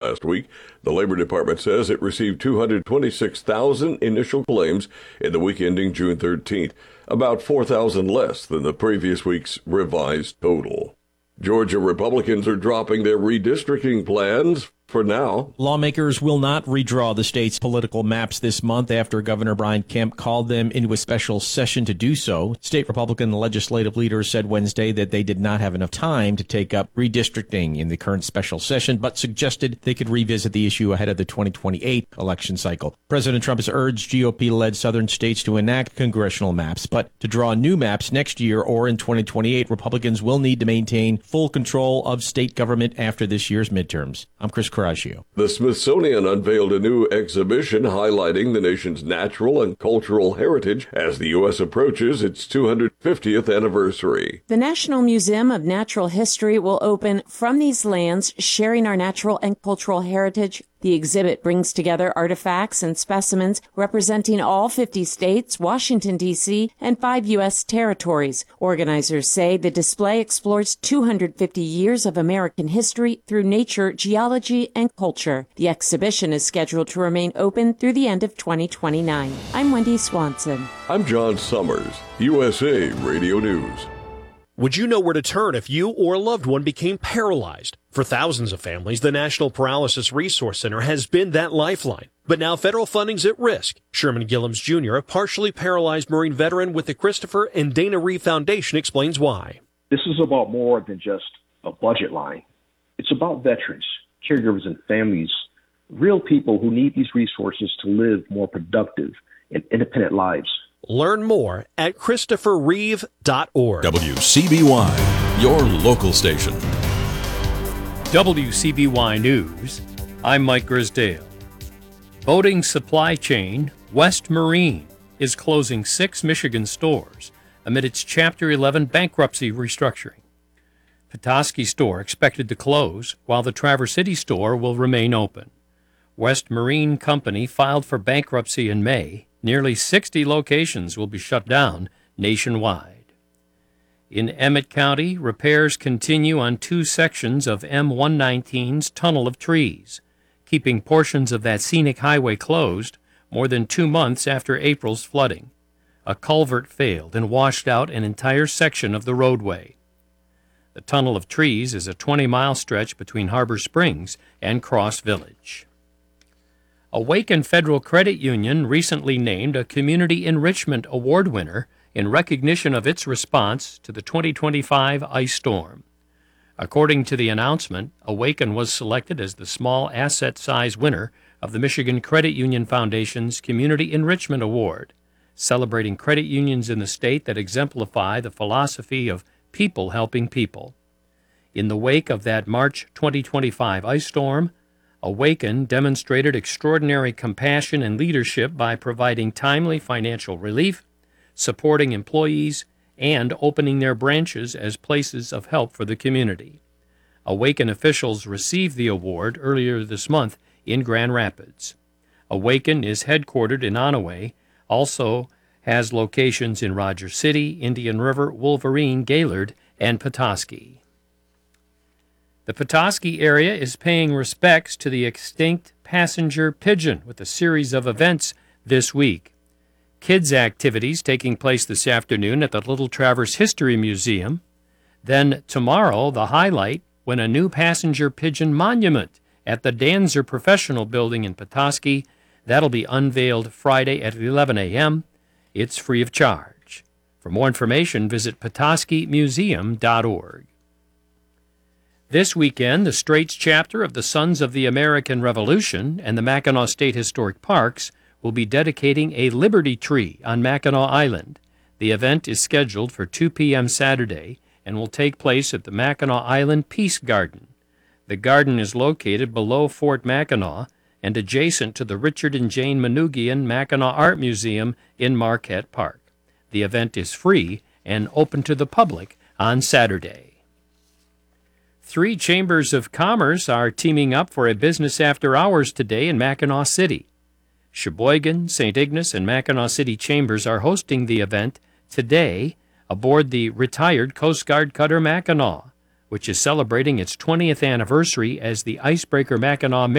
last week. The Labor Department says it received 226,000 initial claims in the week ending June 13th, about 4,000 less than the previous week's revised total. Georgia Republicans are dropping their redistricting plans for now. Lawmakers will not redraw the state's political maps this month after Governor Brian Kemp called them into a special session to do so. State Republican legislative leaders said Wednesday that they did not have enough time to take up redistricting in the current special session, but suggested they could revisit the issue ahead of the 2028 election cycle. President Trump has urged GOP-led southern states to enact congressional maps, but to draw new maps next year or in 2028, Republicans will need to maintain full control of state government after this year's midterms. I'm Chris Coraggio. The Smithsonian unveiled a new exhibition highlighting the nation's natural and cultural heritage as the U.S. approaches its 250th anniversary. The National Museum of Natural History will open From These Lands, Sharing Our Natural and Cultural Heritage. The exhibit brings together artifacts and specimens representing all 50 states, Washington, D.C., and 5 U.S. territories. Organizers say the display explores 250 years of American history through nature, geology, and culture. The exhibition is scheduled to remain open through the end of 2029. I'm Wendy Swanson. I'm John Summers, USA Radio News. Would you know where to turn if you or a loved one became paralyzed? For thousands of families, the National Paralysis Resource Center has been that lifeline. But now federal funding's at risk. Sherman Gillums Jr., a partially paralyzed Marine veteran with the Christopher and Dana Reeve Foundation, explains why. This is about more than just a budget line. It's about veterans, caregivers, and families, real people who need these resources to live more productive and independent lives. Learn more at ChristopherReeve.org. WCBY, your local station. WCBY News, I'm Mike Grisdale. Boating supply chain West Marine is closing 6 Michigan stores amid its Chapter 11 bankruptcy restructuring. Petoskey store expected to close, while the Traverse City store will remain open. West Marine Company filed for bankruptcy in May. Nearly 60 locations will be shut down nationwide. In Emmett County, repairs continue on 2 sections of M119's Tunnel of Trees, keeping portions of that scenic highway closed more than 2 months after April's flooding. A culvert failed and washed out an entire section of the roadway. The Tunnel of Trees is a 20-mile stretch between Harbor Springs and Cross Village. Awaken Federal Credit Union recently named a Community Enrichment Award winner in recognition of its response to the 2025 ice storm. According to the announcement, Awaken was selected as the small asset size winner of the Michigan Credit Union Foundation's Community Enrichment Award, celebrating credit unions in the state that exemplify the philosophy of people helping people. In the wake of that March 2025 ice storm, Awaken demonstrated extraordinary compassion and leadership by providing timely financial relief, supporting employees, and opening their branches as places of help for the community. Awaken officials received the award earlier this month in Grand Rapids. Awaken is headquartered in Onaway, also has locations in Rogers City, Indian River, Wolverine, Gaylord, and Petoskey. The Petoskey area is paying respects to the extinct passenger pigeon with a series of events this week. Kids' activities taking place this afternoon at the Little Traverse History Museum. Then tomorrow, the highlight, when a new passenger pigeon monument at the Danzer Professional Building in Petoskey. That'll be unveiled Friday at 11 a.m. It's free of charge. For more information, visit petoskeymuseum.org. This weekend, the Straits chapter of the Sons of the American Revolution and the Mackinac State Historic Parks will be dedicating a Liberty Tree on Mackinac Island. The event is scheduled for 2 p.m. Saturday and will take place at the Mackinac Island Peace Garden. The garden is located below Fort Mackinac and adjacent to the Richard and Jane Manoogian Mackinac Art Museum in Marquette Park. The event is free and open to the public on Saturday. 3 chambers of commerce are teaming up for a business after hours today in Mackinac City. Sheboygan, St. Ignace, and Mackinac City chambers are hosting the event today aboard the retired Coast Guard cutter Mackinac, which is celebrating its 20th anniversary as the icebreaker Mackinac